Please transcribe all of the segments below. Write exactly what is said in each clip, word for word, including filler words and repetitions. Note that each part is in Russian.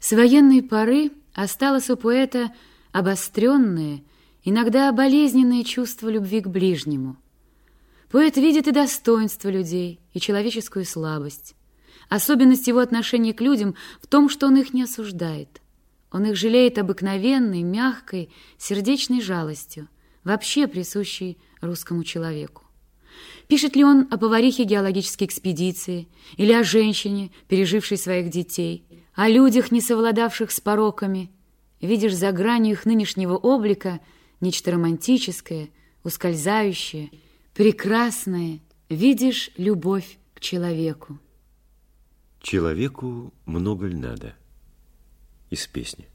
С военной поры осталось у поэта обостренное, иногда болезненное чувство любви к ближнему. Поэт видит и достоинство людей, и человеческую слабость. Особенность его отношения к людям в том, что он их не осуждает. Он их жалеет обыкновенной, мягкой, сердечной жалостью, вообще присущей русскому человеку. Пишет ли он о поварихе геологической экспедиции или о женщине, пережившей своих детей, о людях, не совладавших с пороками? Видишь за гранью их нынешнего облика нечто романтическое, ускользающее, прекрасное. Видишь любовь к человеку. Человеку много ль надо? Из песни.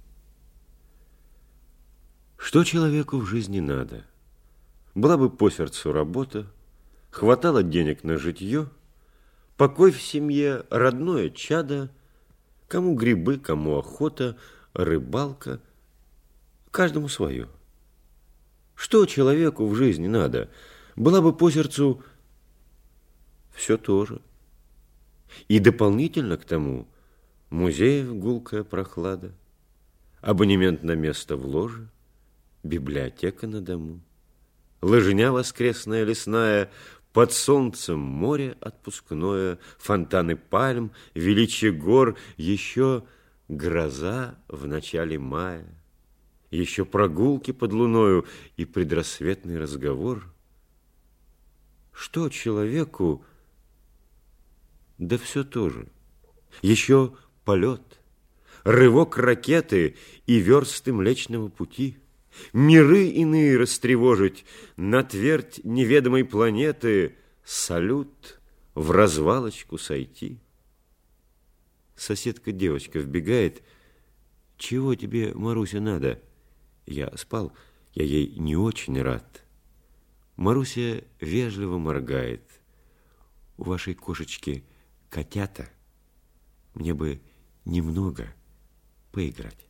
Что человеку в жизни надо? Была бы по сердцу работа, хватало денег на житье, покой в семье, родное чадо, кому грибы, кому охота, рыбалка, каждому свое. Что человеку в жизни надо? Была бы по сердцу все то же. И дополнительно к тому музеев гулкая прохлада, абонемент на место в ложе, библиотека на дому, лыжня воскресная лесная, под солнцем море отпускное, фонтаны пальм, величие гор, еще гроза в начале мая, еще прогулки под луною и предрассветный разговор. Что человеку? Да все то же. Еще полет, рывок ракеты и версты Млечного Пути, миры иные растревожить, на твердь неведомой планеты салют, в развалочку сойти. Соседка-девочка вбегает. Чего тебе, Маруся, надо? Я спал, я ей не очень рад. Маруся вежливо моргает. У вашей кошечки котята, мне бы немного поиграть.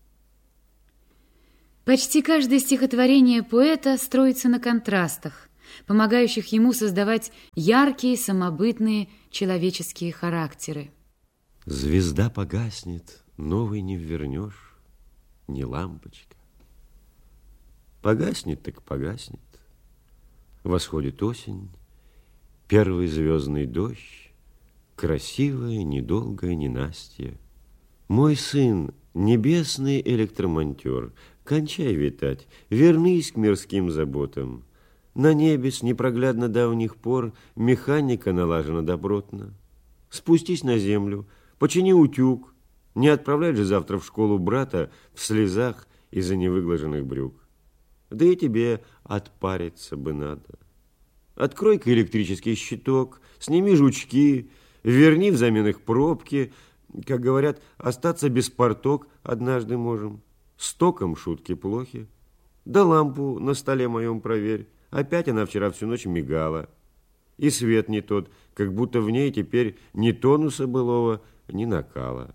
Почти каждое стихотворение поэта строится на контрастах, помогающих ему создавать яркие, самобытные человеческие характеры. Звезда погаснет, новой не вернешь, ни лампочка. Погаснет так погаснет. Восходит осень, первый звездный дождь, красивая, недолгая ненастье. Мой сын, небесный электромонтер, кончай витать, вернись к мирским заботам. На небе с непроглядно давних пор механика налажена добротно. Спустись на землю, почини утюг, не отправлять же завтра в школу брата в слезах из-за невыглаженных брюк. Да и тебе отпариться бы надо. Открой-ка электрический щиток, сними жучки, верни взамен их пробки. Как говорят, остаться без порток однажды можем. С током шутки плохи. Да лампу на столе моем проверь. Опять она вчера всю ночь мигала. И свет не тот, как будто в ней теперь ни тонуса былого, ни накала.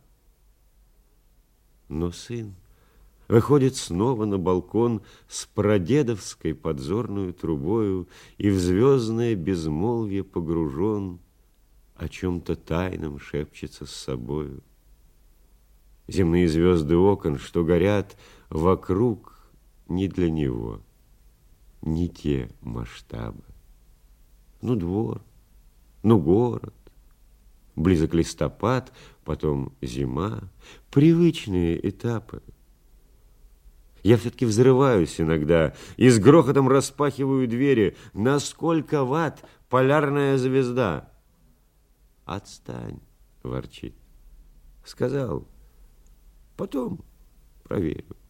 Но сын выходит снова на балкон с прадедовской подзорную трубою и в звездное безмолвие погружен, о чем-то тайном шепчется с собою. Земные звезды окон, что горят вокруг, не для него, не те масштабы. Ну, двор, ну, город, близок листопад, потом зима, привычные этапы. Я все-таки взрываюсь иногда и с грохотом распахиваю двери. На сколько ватт полярная звезда? Отстань, ворчит. Сказал, потом проверю.